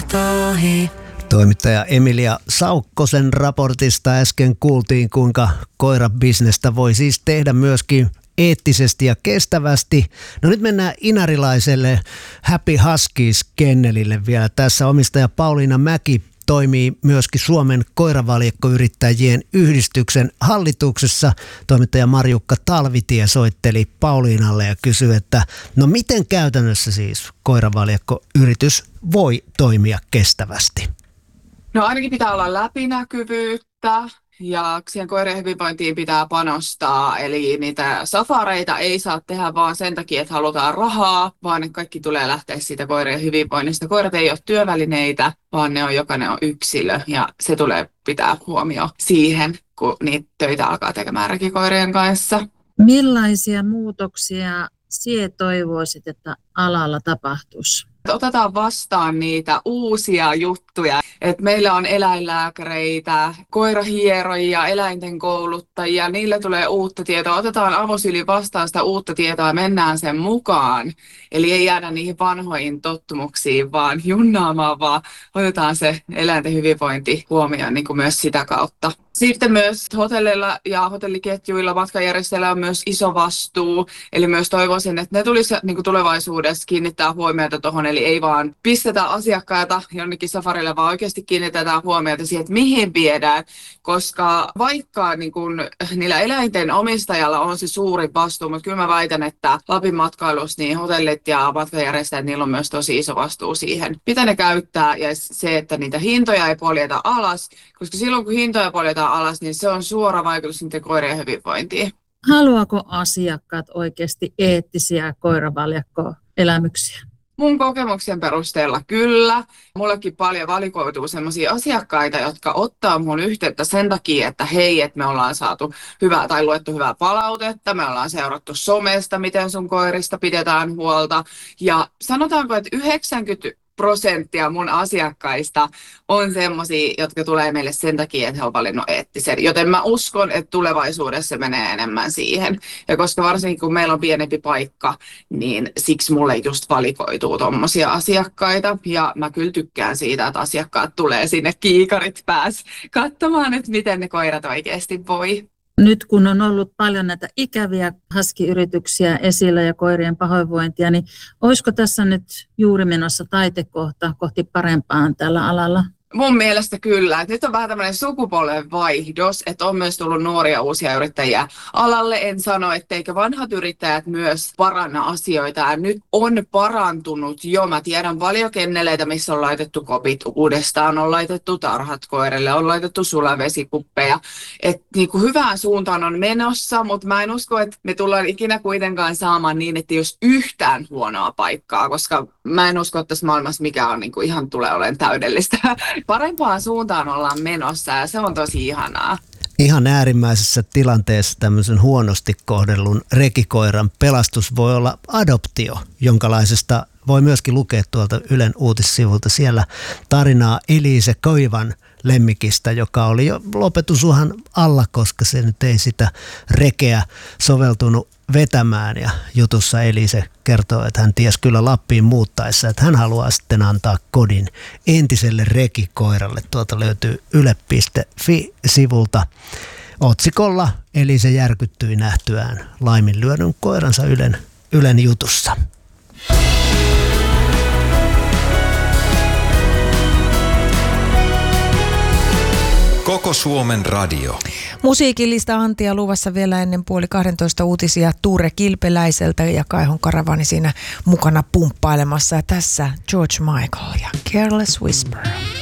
Toimittaja Emilia Saukkosen raportista äsken kuultiin, kuinka koirabisnestä voi siis tehdä myöskin eettisesti ja kestävästi. No nyt mennään inarilaiselle Happy Huskies kennelille vielä. Tässä omistaja Pauliina Mäki toimii myöskin Suomen koiravaljakkoyrittäjien yhdistyksen hallituksessa. Toimittaja Marjukka Talvitie soitteli Pauliinalle ja kysyi, että no miten käytännössä siis koiravaljakkoyritys voi toimia kestävästi? No ainakin pitää olla läpinäkyvyyttä ja siihen koirien hyvinvointiin pitää panostaa. Eli niitä safareita ei saa tehdä vaan sen takia, että halutaan rahaa, vaan ne kaikki tulee lähteä siitä koirien hyvinvoinnista. Koirat ei ole työvälineitä, vaan jokainen on yksilö ja se tulee pitää huomioon siihen, kun niitä töitä alkaa tekemään rekikoirien kanssa. Millaisia muutoksia sinä toivoisit, että alalla tapahtuisi? Otetaan vastaan niitä uusia juttuja. Et meillä on eläinlääkäreitä, koirahierojia, eläinten kouluttajia, niille tulee uutta tietoa. Otetaan avosylin vastaan sitä uutta tietoa ja mennään sen mukaan. Eli ei jäädä niihin vanhoihin tottumuksiin, vaan junnaamaan, vaan otetaan se eläinten hyvinvointi huomioon niin kuin myös sitä kautta. Sitten myös hotelleilla ja hotelliketjuilla matkanjärjestäjillä on myös iso vastuu. Eli myös toivoisin, että ne tulisi niin kuin tulevaisuudessa kiinnittää huomiota tuohon. Eli ei vaan pistetä asiakkaita jonnekin safarille, vaan oikeasti kiinnitetään huomiota siihen, että mihin viedään. Koska vaikka niin kuin niillä eläinten omistajalla on se suuri vastuu, mutta kyllä mä väitän, että Lapin matkailussa niin hotellit ja matkanjärjestäjät, niillä on myös tosi iso vastuu siihen, mitä ne käyttää. Ja se, että niitä hintoja ei poljeta alas, koska silloin kun hintoja poljetaan alas, niin se on suora vaikutus niiden koirien hyvinvointiin. Haluaako asiakkaat oikeasti eettisiä koiravaljakkoelämyksiä? Mun kokemuksen perusteella kyllä. Mullekin paljon valikoituu sellaisia asiakkaita, jotka ottaa mun yhteyttä sen takia, että hei, että me ollaan saatu hyvää tai luettu hyvää palautetta, me ollaan seurattu somesta, miten sun koirista pidetään huolta. Ja sanotaanko, että 90% mun asiakkaista on semmosia, jotka tulee meille sen takia, että he on valinnut eettisen. Joten mä uskon, että tulevaisuudessa se menee enemmän siihen. Ja koska varsinkin kun meillä on pienempi paikka, niin siksi mulle just valikoituu tommosia asiakkaita. Ja mä kyllä tykkään siitä, että asiakkaat tulee sinne kiikarit pääs katsomaan, että miten ne koirat oikeasti voi. Nyt kun on ollut paljon näitä ikäviä husky-yrityksiä esillä ja koirien pahoinvointia, niin olisiko tässä nyt juuri menossa taitekohta kohti parempaan tällä alalla? Mun mielestä kyllä. Nyt on vähän tämmöinen sukupolven vaihdos, että on myös tullut nuoria uusia yrittäjiä alalle. En sano, etteikö vanhat yrittäjät myös paranna asioita. Ja nyt on parantunut jo. Mä tiedän paljon kenneleitä, missä on laitettu kopit uudestaan, on laitettu tarhat koirille, on laitettu sulavesikuppeja. Että niin kuin hyvään suuntaan on menossa, mutta mä en usko, että me tullaan ikinä kuitenkaan saamaan niin, että jos yhtään huonoa paikkaa, koska mä en usko, että tässä maailmassa mikä on niin kuin ihan tulee olemaan täydellistä. Parempaan suuntaan ollaan menossa ja se on tosi ihanaa. Ihan äärimmäisessä tilanteessa tämmöisen huonosti kohdellun rekikoiran pelastus voi olla adoptio, jonkalaisesta voi myöskin lukea tuolta Ylen uutissivulta siellä tarinaa Elise Koivan lemmikistä, joka oli jo lopetusuhan alla, koska se nyt ei sitä rekeä soveltunut vetämään. Ja jutussa Elise kertoo, että hän ties kyllä Lappiin muuttaessa, että hän haluaa sitten antaa kodin entiselle rekikoiralle. Tuolta löytyy yle.fi-sivulta otsikolla Elise järkyttyi nähtyään laiminlyödyn koiransa Ylen jutussa. Koko Suomen radio. Musiikillista antia luvassa vielä ennen 11:30 uutisia Tuure Kilpeläiseltä ja Kaihon Karavani siinä mukana pumppailemassa. Ja tässä George Michael ja Careless Whisper.